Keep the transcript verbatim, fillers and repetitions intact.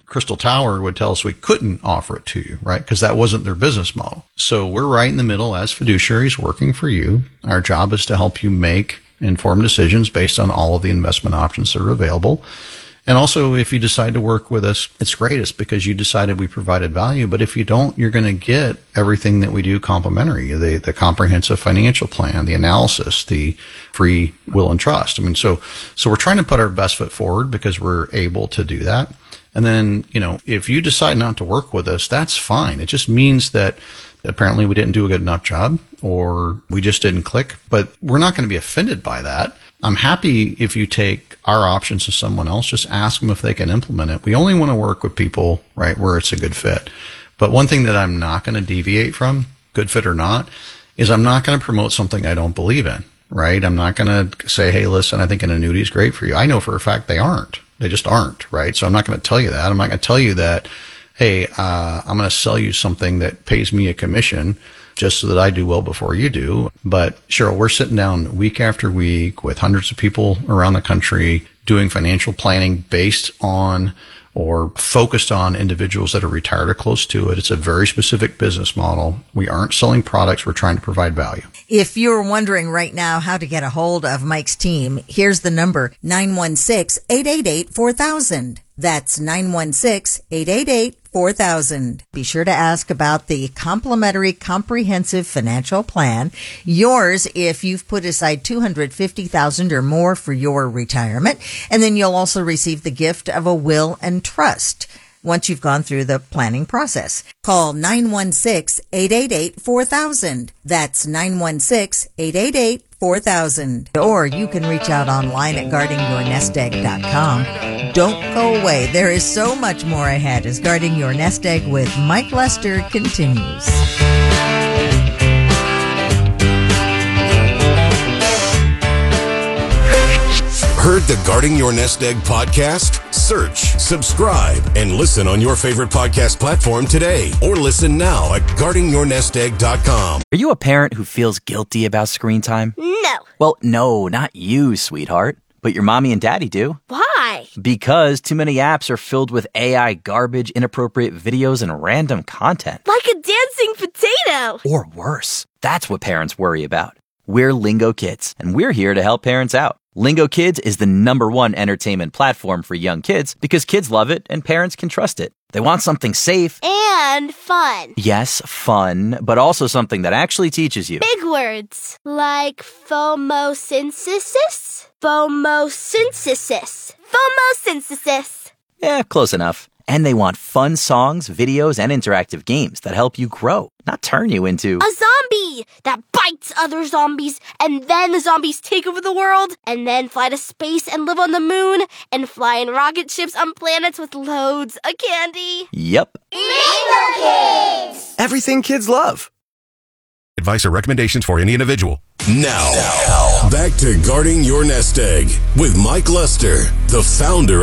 Crystal Tower would tell us we couldn't offer it to you, right? Because that wasn't their business model. So we're right in the middle as fiduciaries working for you. Our job is to help you make informed decisions based on all of the investment options that are available. And also, if you decide to work with us, it's great. It's because you decided we provided value. But if you don't, you're going to get everything that we do complimentary, the, the comprehensive financial plan, the analysis, the free will and trust. I mean, so, so we're trying to put our best foot forward because we're able to do that. And then, you know, if you decide not to work with us, that's fine. It just means that apparently we didn't do a good enough job or we just didn't click, but we're not going to be offended by that. I'm happy if you take our options to someone else, just ask them if they can implement it. We only want to work with people, right, where it's a good fit. But one thing that I'm not going to deviate from, good fit or not, is I'm not going to promote something I don't believe in, right? I'm not going to say, hey, listen, I think an annuity is great for you. I know for a fact they aren't. They just aren't, right? So I'm not going to tell you that. I'm not going to tell you that, hey, uh, I'm going to sell you something that pays me a commission just so that I do well before you do. But Cheryl, we're sitting down week after week with hundreds of people around the country doing financial planning based on or focused on individuals that are retired or close to it. It's a very specific business model. We aren't selling products. We're trying to provide value. If you're wondering right now how to get a hold of Mike's team, here's the number, nine one six, eight eight eight, four thousand. That's nine one six, eight eight eight, four thousand. Be sure to ask about the complimentary comprehensive financial plan. Yours if you've put aside two hundred fifty thousand dollars or more for your retirement. And then you'll also receive the gift of a will and trust once you've gone through the planning process. Call nine one six, eight eight eight, four thousand. That's nine one six, eight eight eight, four thousand. Or you can reach out online at guarding your nest egg dot com. Don't go away. There is so much more ahead as Guarding Your Nest Egg with Mike Lester continues. Heard the Guarding Your Nest Egg podcast? Search, subscribe, and listen on your favorite podcast platform today. Or listen now at guarding your nest egg dot com. Are you a parent who feels guilty about screen time? No. Well, no, not you, sweetheart. But your mommy and daddy do. Why? Because too many apps are filled with A I garbage, inappropriate videos, and random content. Like a dancing potato. Or worse. That's what parents worry about. We're Lingo Kids, and we're here to help parents out. Lingo Kids is the number one entertainment platform for young kids because kids love it and parents can trust it. They want something safe. And fun. Yes, fun, but also something that actually teaches you. Big words. Like phomosynthesis? Phomosynthesis. Phomosynthesis. Yeah, close enough. And they want fun songs, videos, and interactive games that help you grow, not turn you into a zombie that bites other zombies, and then the zombies take over the world, and then fly to space and live on the moon, and fly in rocket ships on planets with loads of candy. Yep. Lingo Kids! Everything kids love. Advice or recommendations for any individual. Now, now, back to Guarding Your Nest Egg with Mike Lester, the founder